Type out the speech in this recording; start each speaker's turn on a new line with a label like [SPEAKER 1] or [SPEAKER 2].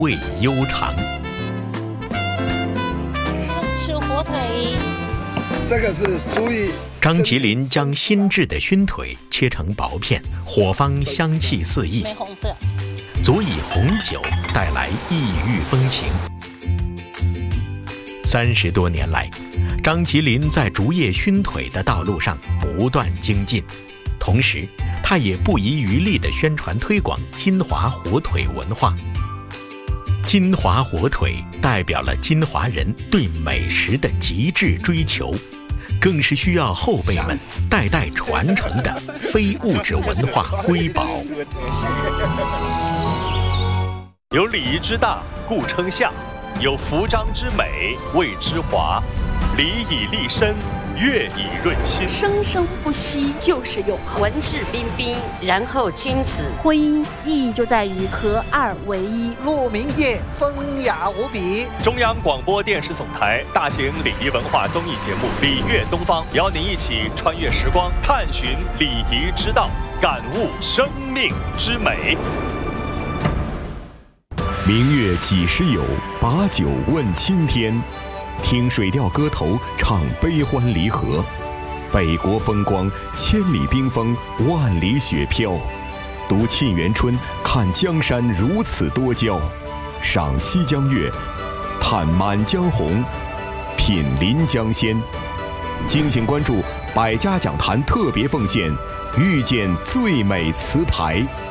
[SPEAKER 1] 味悠长。
[SPEAKER 2] 吃火腿，
[SPEAKER 3] 这个是足以。
[SPEAKER 1] 张吉林将新制的熏腿切成薄片，火方香气四溢，
[SPEAKER 2] 玫红色，
[SPEAKER 1] 足以红酒带来异域风情。30多年来，张吉林在竹叶熏腿的道路上不断精进，同时他也不遗余力地宣传推广金华火腿文化。金华火腿代表了金华人对美食的极致追求，更是需要后辈们代代传承的非物质文化瑰宝。
[SPEAKER 4] 有礼仪之大，故称夏；有服章之美，谓之华。礼以立身，乐以润心。
[SPEAKER 5] 生生不息就是永恒。
[SPEAKER 6] 文质彬彬，然后君子。
[SPEAKER 5] 婚姻意义就在于合二为一。
[SPEAKER 7] 鹿鸣夜，风雅无比。
[SPEAKER 4] 中央广播电视总台大型礼仪文化综艺节目《礼乐东方》，邀您一起穿越时光，探寻礼仪之道，感悟生命之美。
[SPEAKER 8] 明月几时有？把酒问青天。听水调歌头，唱悲欢离合。北国风光，千里冰封，万里雪飘。读沁园春，看江山如此多娇。赏西江月，探满江红，品临江仙。敬请关注百家讲坛特别奉献，遇见最美词牌。